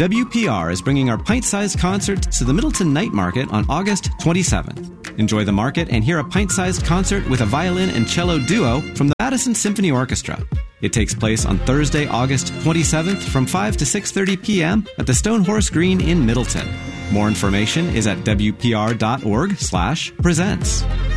WPR is bringing our pint-sized concert to the Middleton Night Market on August 27th. Enjoy the market and hear a pint-sized concert with a violin and cello duo from the Madison Symphony Orchestra. It takes place on Thursday, August 27th from 5 to 6:30 p.m. at the Stone Horse Green in Middleton. More information is at wpr.org/presents.